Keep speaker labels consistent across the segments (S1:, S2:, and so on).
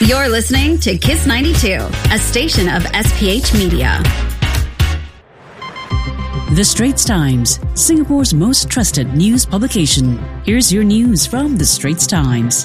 S1: You're listening to Kiss 92, a station of SPH Media.
S2: The Straits Times, Singapore's most trusted news publication. Here's your news from The Straits Times.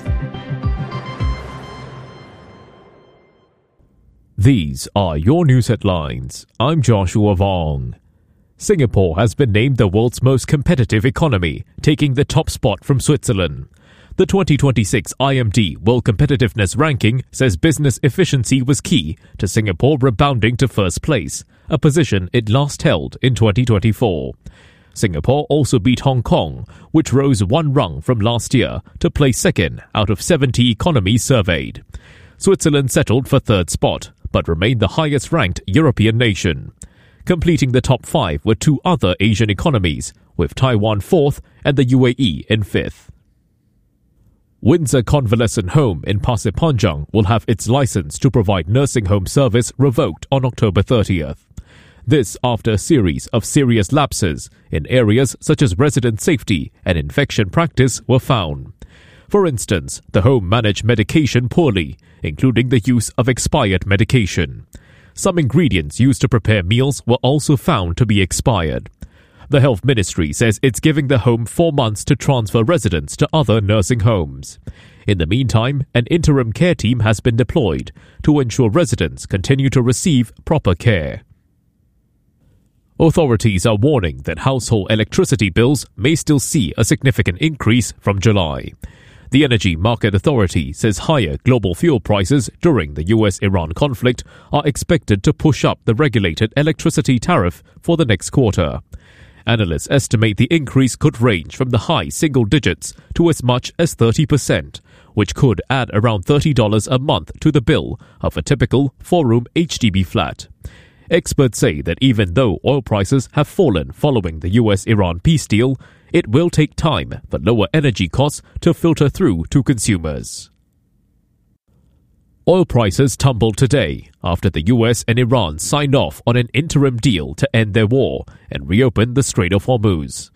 S3: These are your news headlines. I'm Joshua Vong. Singapore has been named the world's most competitive economy, taking the top spot from Switzerland. The 2026 IMD World Competitiveness Ranking says business efficiency was key to Singapore rebounding to first place, a position it last held in 2024. Singapore also beat Hong Kong, which rose one rung from last year to place second out of 70 economies surveyed. Switzerland settled for third spot, but remained the highest-ranked European nation. Completing the top five were two other Asian economies, with Taiwan fourth and the UAE in fifth. Windsor Convalescent Home in Pasir Panjang will have its license to provide nursing home service revoked on October 30th. This after a series of serious lapses in areas such as resident safety and infection practice were found. For instance, the home managed medication poorly, including the use of expired medication. Some ingredients used to prepare meals were also found to be expired. The Health Ministry says it's giving the home 4 months to transfer residents to other nursing homes. In the meantime, an interim care team has been deployed to ensure residents continue to receive proper care. Authorities are warning that household electricity bills may still see a significant increase from July. The Energy Market Authority says higher global fuel prices during the US-Iran conflict are expected to push up the regulated electricity tariff for the next quarter. Analysts estimate the increase could range from the high single digits to as much as 30%, which could add around $30 a month to the bill of a typical 4-room HDB flat. Experts say that even though oil prices have fallen following the US-Iran peace deal, it will take time for lower energy costs to filter through to consumers. Oil prices tumbled today after the US and Iran signed off on an interim deal to end their war and reopen the Strait of Hormuz.